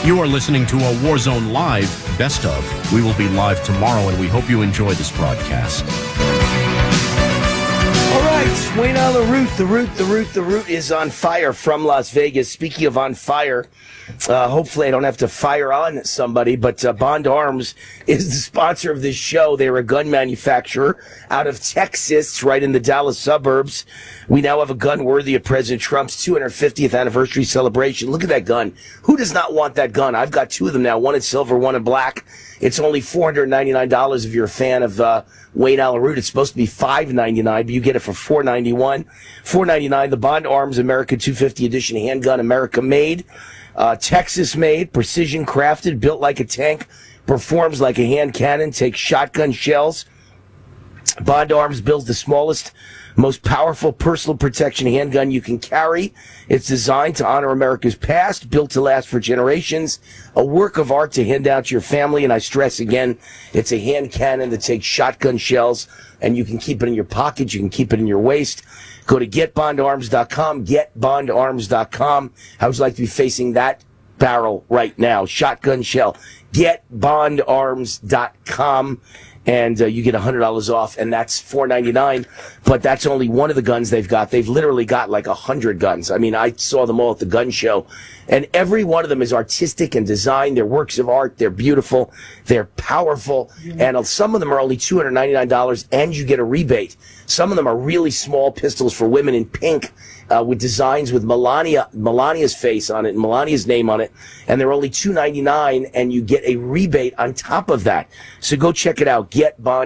You are listening to a Warzone Live Best Of. We will be live tomorrow, and we hope you enjoy this broadcast. All right, Wayne Allyn Root. The Root is on fire from Las Vegas. Speaking of on fire, hopefully I don't have to fire on somebody, but Bond Arms is the sponsor of this show. They're a gun manufacturer out of Texas, right in the Dallas suburbs. We now have a gun worthy of President Trump's 250th anniversary celebration. Look at that gun. Who does not want that gun? I've got two of them now, one in silver, one in black. It's only $499 if you're a fan of Wayne Allyn Root. It's supposed to be $599, but you get it for $491. $499, the Bond Arms America 250 edition handgun, America made, Texas made, precision crafted, built like a tank, performs like a hand cannon, takes shotgun shells. Bond Arms builds the smallest, most powerful personal protection handgun you can carry. It's designed to honor America's past, built to last for generations, a work of art to hand out to your family. And I stress again, it's a hand cannon that takes shotgun shells, and you can keep it in your pocket. You can keep it in your waist. Go to getbondarms.com, getbondarms.com. How would you like to be facing that barrel right now? Shotgun shell. Getbondarms.com. And you get $100 off, and that's $499. But that's only one of the guns they've got. They've literally got like 100 guns. I mean, I saw them all at the gun show, and every one of them is artistic and designed. They're works of art. They're beautiful. They're powerful, and some of them are only $299, and you get a rebate. Some of them are really small pistols for women in pink, with designs with Melania's face on it, and Melania's name on it, and they're only $299, and you get a rebate on top of that. So go check it out,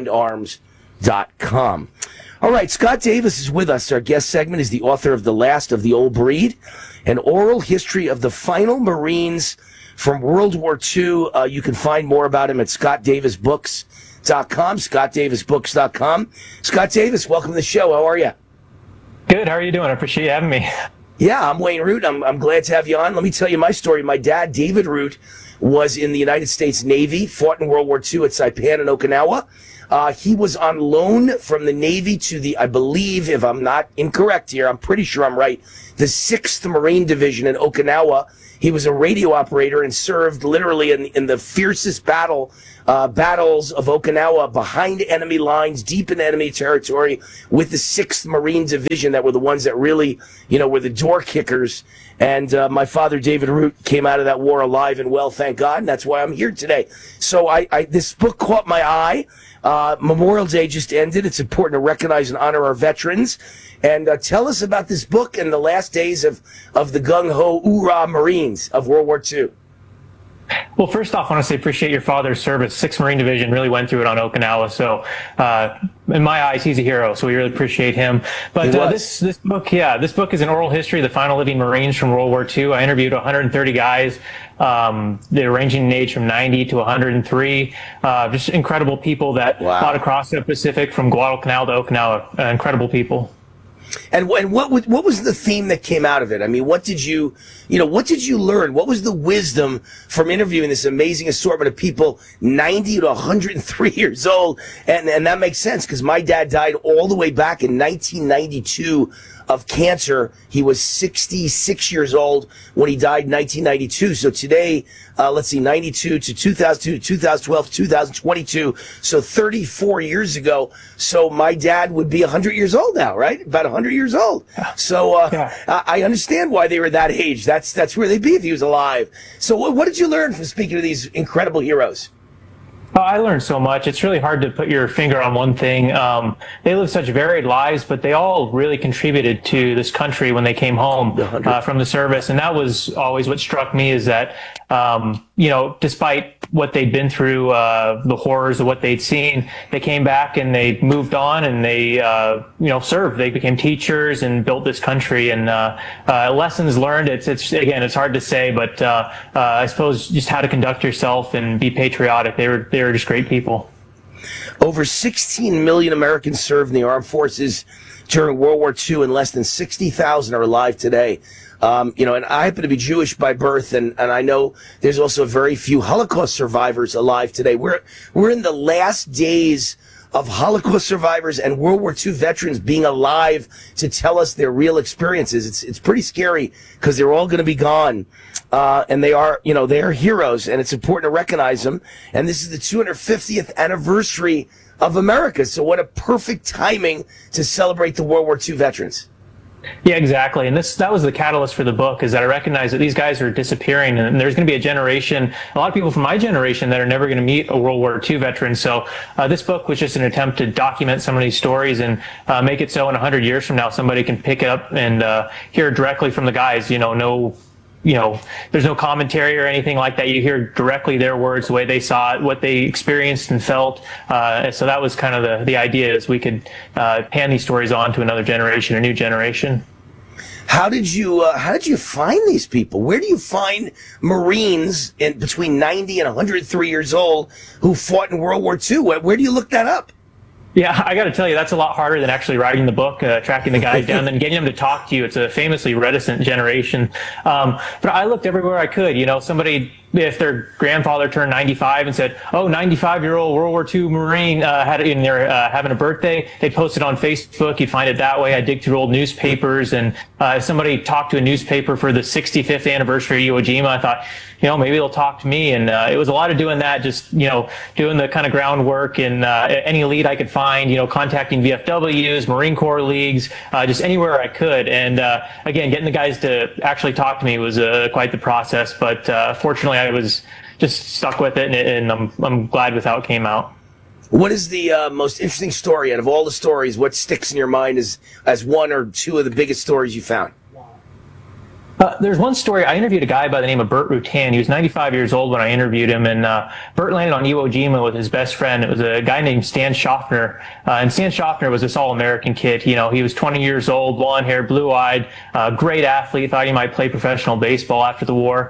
getbondarms.com. All right, Scott Davis is with us. Our guest segment is the author of The Last of the Old Breed, an oral history of the final Marines from World War II. You can find more about him at scottdavisbooks.com, scottdavisbooks.com. Scott Davis, welcome to the show. How are you? Good. How are you doing? I appreciate you having me. Yeah, I'm Wayne Root. I'm glad to have you on. Let me tell you my story. My dad, David Root, was in the United States Navy, fought in World War II at Saipan and Okinawa. He was on loan from the Navy to the, I believe, if I'm not incorrect here, I'm pretty sure I'm right, the 6th Marine Division in Okinawa. He was a radio operator and served literally in the fiercest battles of Okinawa, behind enemy lines, deep in enemy territory, with the 6th Marine Division that were the ones that really, were the door kickers. And my father, David Root, came out of that war alive and well, thank God, and that's why I'm here today. So this book caught my eye. Memorial Day just ended. It's important to recognize and honor our veterans. And tell us about this book and the last days of the gung-ho, oorah Marines of World War II. Well, first off, I want to say appreciate your father's service. 6th Marine Division really went through it on Okinawa. So in my eyes, he's a hero. So we really appreciate him. But this book is an oral history of the final living Marines from World War II. I interviewed 130 guys. They're ranging in age from 90 to 103. Just incredible people that fought across the Pacific from Guadalcanal to Okinawa. Incredible people. And what was the theme that came out of it? I mean, what did you learn? What was the wisdom from interviewing this amazing assortment of people, 90 to 103 years old? And that makes sense because my dad died all the way back in 1992 of cancer. He was 66 years old when he died in 1992. So today, 92 to 2002, 2012, 2022. So 34 years ago. So my dad would be 100 years old now, right? About 100 years old. So I understand why they were that age. That's where they'd be if he was alive. So what did you learn from speaking to these incredible heroes? Oh, I learned so much. It's really hard to put your finger on one thing. They lived such varied lives, but they all really contributed to this country when they came home from the service. And that was always what struck me, is that, despite what they'd been through, the horrors of what they'd seen, they came back and they moved on and they, served. They became teachers and built this country. And lessons learned, it's hard to say, but I suppose just how to conduct yourself and be patriotic. They were just great people. Over 16 million Americans served in the armed forces during World War II, and less than 60,000 are alive today. And I happen to be Jewish by birth, and I know there's also very few Holocaust survivors alive today. We're in the last days of Holocaust survivors and World War II veterans being alive to tell us their real experiences. It's pretty scary because they're all going to be gone. And they are heroes, and it's important to recognize them. And this is the 250th anniversary of America. So what a perfect timing to celebrate the World War II veterans. Yeah, exactly. And that was the catalyst for the book, is that I recognize that these guys are disappearing, and there's going to be a lot of people from my generation that are never going to meet a World War II veteran. So this book was just an attempt to document some of these stories and make it so in 100 years from now, somebody can pick it up and hear directly from the guys, there's no commentary or anything like that. You hear directly their words, the way they saw it, what they experienced and felt. So that was kind of the idea, is we could hand these stories on to another generation, a new generation. How did you find these people? Where do you find Marines in between 90 and 103 years old who fought in World War II? Where do you look that up? Yeah, I got to tell you, that's a lot harder than actually writing the book, tracking the guys down, then getting them to talk to you. It's a famously reticent generation. But I looked everywhere I could. Somebody, if their grandfather turned 95 and said, "Oh, 95-year-old World War II Marine had it in there having a birthday," they'd post it on Facebook. You'd find it that way. I dig through old newspapers, and if somebody talked to a newspaper for the 65th anniversary of Iwo Jima, I thought, maybe they'll talk to me. And it was a lot of doing that, just doing the kind of groundwork, and any lead I could find, contacting VFWs, Marine Corps leagues, just anywhere I could. And again, getting the guys to actually talk to me was quite the process. But fortunately, I was just stuck with it, and I'm glad with how it came out. What is the most interesting story out of all the stories? What sticks in your mind as one or two of the biggest stories you found? There's one story. I interviewed a guy by the name of Burt Rutan. He was 95 years old when I interviewed him, and Burt landed on Iwo Jima with his best friend. It was a guy named Stan Schaffner, and Stan Schaffner was this all-American kid. He was 20 years old, blonde hair, blue-eyed, great athlete. Thought he might play professional baseball after the war.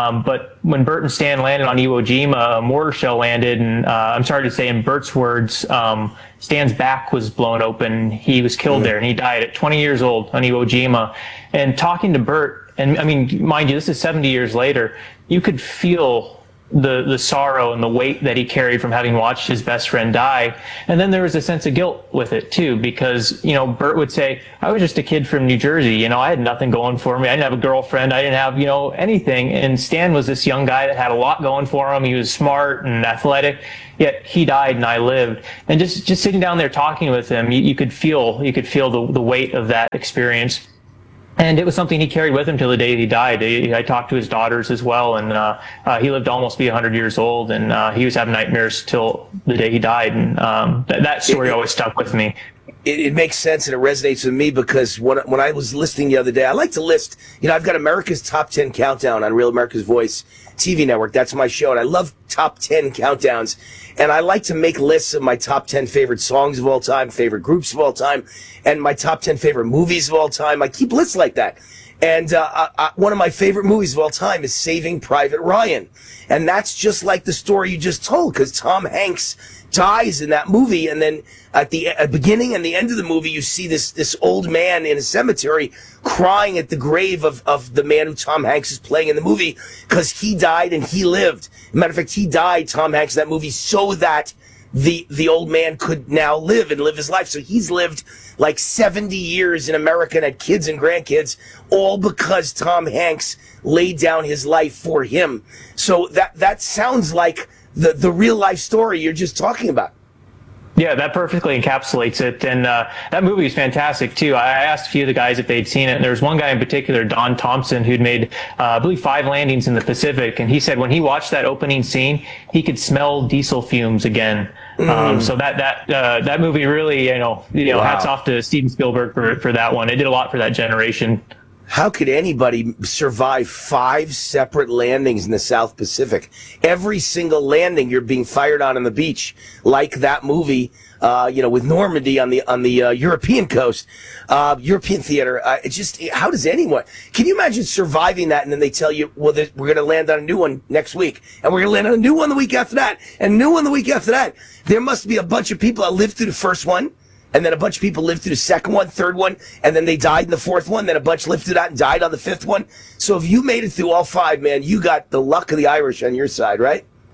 But when Burt and Stan landed on Iwo Jima, a mortar shell landed, and I'm sorry to say, in Burt's words, Stan's back was blown open. He was killed there, and he died at 20 years old on Iwo Jima. And talking to Burt, and I mean, mind you, this is 70 years later, you could feel the sorrow and the weight that he carried from having watched his best friend die. And then there was a sense of guilt with it too, because, Burt would say, "I was just a kid from New Jersey. I had nothing going for me. I didn't have a girlfriend. I didn't have, anything." And Stan was this young guy that had a lot going for him. He was smart and athletic, yet he died and I lived. And just sitting down there talking with him, you could feel the weight of that experience. And it was something he carried with him till the day he died. I talked to his daughters as well, and he lived to almost be 100 years old, and he was having nightmares till the day he died. And that story always stuck with me. It makes sense, and it resonates with me because when I was listening the other day, I like to list, I've got America's Top 10 Countdown on Real America's Voice TV network. That's my show, and I love top 10 countdowns. And I like to make lists of my top 10 favorite songs of all time, favorite groups of all time, and my top 10 favorite movies of all time. I keep lists like that. And one of my favorite movies of all time is Saving Private Ryan. And that's just like the story you just told, because Tom Hanks dies in that movie, and then at the beginning and the end of the movie, you see this old man in a cemetery crying at the grave of the man who Tom Hanks is playing in the movie, because he died and he lived. Matter of fact, he died, Tom Hanks, in that movie, so that the old man could now live his life. So he's lived like 70 years in America and had kids and grandkids, all because Tom Hanks laid down his life for him. So that sounds like the real life story you're just talking about. Yeah, that perfectly encapsulates it. And that movie is fantastic, too. I asked a few of the guys if they'd seen it, and there was one guy in particular, Don Thompson, who'd made, I believe, 5 landings in the Pacific. And he said when he watched that opening scene, he could smell diesel fumes again. So that movie really, wow. Hats off to Steven Spielberg for that one. It did a lot for that generation. How could anybody survive 5 separate landings in the South Pacific? Every single landing you're being fired on the beach, like that movie, with Normandy on the European coast, European theater. How does anyone? Can you imagine surviving that? And then they tell you, well, we're going to land on a new one next week, and we're going to land on a new one the week after that, and a new one the week after that. There must be a bunch of people that lived through the first one. And then a bunch of people lived through the second one, third one, and then they died in the fourth one. Then a bunch lived through that and died on the 5th one. So if you made it through all 5, man, you got the luck of the Irish on your side, right?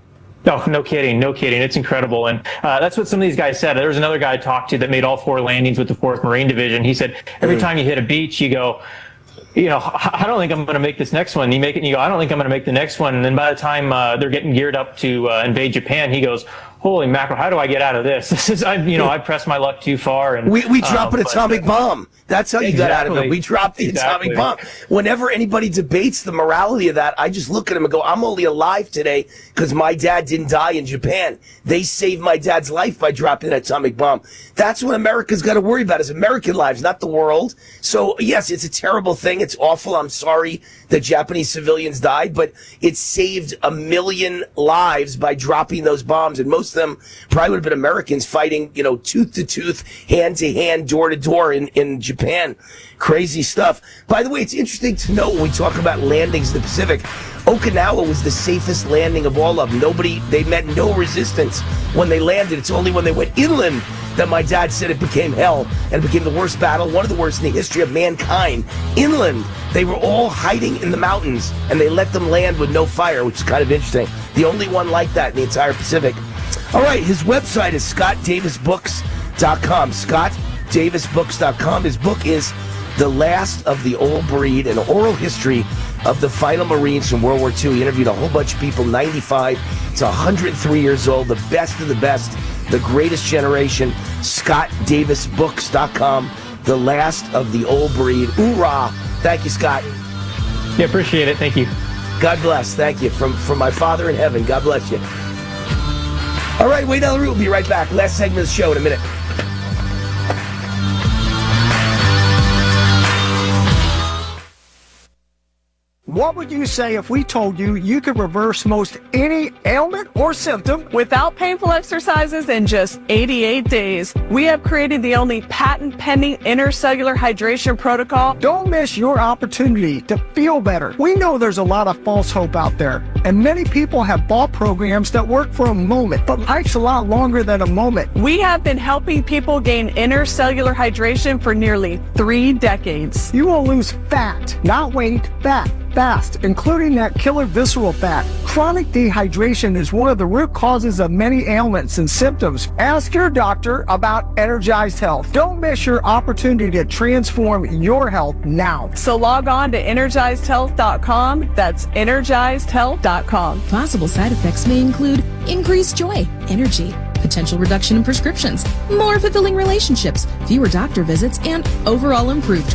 Oh, no kidding. No kidding. It's incredible. And that's what some of these guys said. There was another guy I talked to that made all 4 landings with the 4th Marine Division. He said, every time you hit a beach, you go, I don't think I'm going to make this next one. You make it and you go, I don't think I'm going to make the next one. And then by the time they're getting geared up to invade Japan, he goes, holy mackerel, how do I get out of this? This is, I pressed my luck too far. And we dropped an atomic bomb. That's how you got out of it. We dropped the atomic bomb. Whenever anybody debates the morality of that, I just look at them and go, I'm only alive today because my dad didn't die in Japan. They saved my dad's life by dropping an atomic bomb. That's what America's got to worry about, is American lives, not the world. So, yes, it's a terrible thing. It's awful. I'm sorry that Japanese civilians died, but it saved 1 million lives by dropping those bombs. And most of them probably would have been Americans fighting, tooth to tooth, hand to hand, door to door in Japan. Crazy stuff. By the way, it's interesting to note when we talk about landings in the Pacific, Okinawa was the safest landing of all of them. They met no resistance when they landed. It's only when they went inland that my dad said it became hell and it became the worst battle, one of the worst in the history of mankind. Inland, they were all hiding in the mountains and they let them land with no fire, which is kind of interesting. The only one like that in the entire Pacific. All right, his website is scottdavisbooks.com. scottdavisbooks.com. His book is The Last of the Old Breed, an oral history of the final Marines from World War II. He interviewed a whole bunch of people, 95 to 103 years old, the best of the best, the greatest generation. scottdavisbooks.com. The Last of the Old Breed. Hoorah. Thank you, Scott. Yeah, appreciate it. Thank you. God bless. Thank you. From my Father in heaven. God bless you. All right, Wayne Allyn Root will be right back. Last segment of the show in a minute. What would you say if we told you you could reverse most any ailment or symptom without painful exercises in just 88 days? We have created the only patent-pending intercellular hydration protocol. Don't miss your opportunity to feel better. We know there's a lot of false hope out there, and many people have bought programs that work for a moment, but life's a lot longer than a moment. We have been helping people gain intercellular hydration for nearly 3 decades. You will lose fat, not weight, fat. Fast, including that killer visceral fat. Chronic dehydration is one of the root causes of many ailments and symptoms. Ask your doctor about Energized Health. Don't miss your opportunity to transform your health now. So log on to EnergizedHealth.com. That's EnergizedHealth.com. Possible side effects may include increased joy, energy, potential reduction in prescriptions, more fulfilling relationships, fewer doctor visits, and overall improved